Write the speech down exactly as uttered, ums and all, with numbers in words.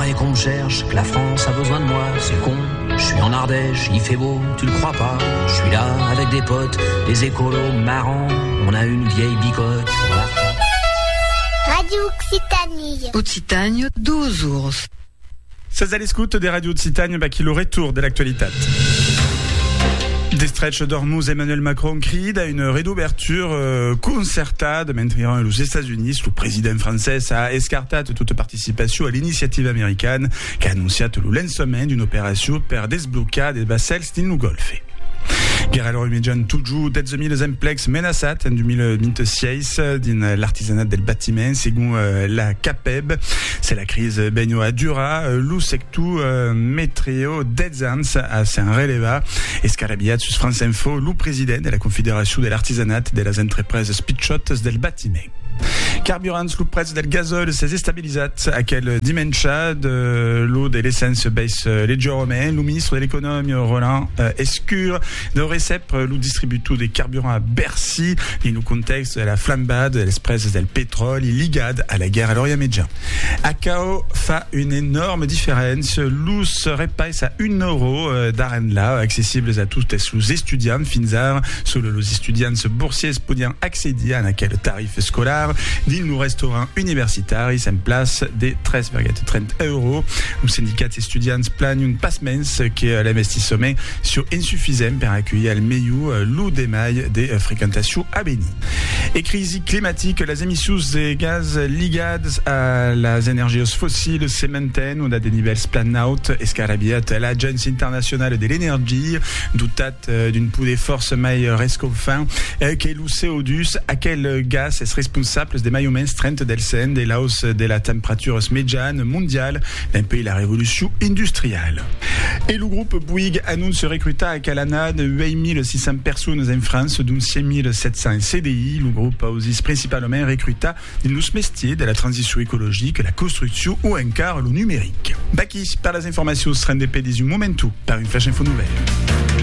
paraît qu'on me cherche, que la France a besoin de moi, c'est con. Je suis en Ardèche, il fait beau, tu le crois pas. Je suis là avec des potes, des écolos marrants. On a une vieille bicoque. Radio Occitanie. Occitanie, douze ours. C'est les scouts des radios Occitanie bah, qui le retour de l'actualité. Des stretch d'Ormuz, Emmanuel Macron crie à une réouverture euh, concertade mentre les États-Unis, le président français a escartat toute participation à l'initiative américaine qui a annoncé le lancement d'une opération per desbloquer des vassals dans le Golfe. Guerre immédiate toujours des mille emplex menaçat en deux mille vingt-six dans l'artisanat del bâtiment selon euh, la CAPEB. C'est la crise benio a dura, l'u sectu euh, metrio des ans à Saint releva. Escarabiat sur France Info, l'u président de la Confédération de l'artisanat de las entreprises pitchotes del bâtiment. Carburants, le prix del gazole s'est stabilisat à quel dimanche de l'eau de l'essence baisse légèrement. Le ministre de l'économie Roland euh, Escure de récep le distributeur des carburants à Bercy dans le contexte de la flambade de l'express del pétrole et ligade à la guerre à l'Orient Médian. A C A O fait une énorme différence. L'eau serait pas à un euro d'arène là, accessibles à tous les étudiants finzar, solo les étudiants boursiers podiant accéder à quel tarif scolaire. Dans le restaurant universitaire, en place des treize virgule trente euros. Le syndicat étudiants plane une passe-mens qui est l'investissement sur insuffisant pour accueillir le meilleur lot d'émail des fréquentations à Béni. Et crise climatique, les émissions de gaz ligades à les énergies fossiles se maintiennent. On a des niveaux planaut, escarabiat l'Agence internationale de l'énergie, doutat d'une poules de force mai rescofin, qui est le C O deux, à quel gaz est responsable des maillots trente del sen, de la hausse de la température médiane mondiale d'un pays la révolution industrielle. Et le groupe Bouygues annonce recruter à Calanade huit mille six cents personnes en France, dont cinq mille sept cents C D I. Le groupe a aussi principalement recruté dans nos métiers de la transition écologique, la construction ou encore le numérique. Baki, par les informations, sera des P D S du Momentum, par une flash info nouvelle.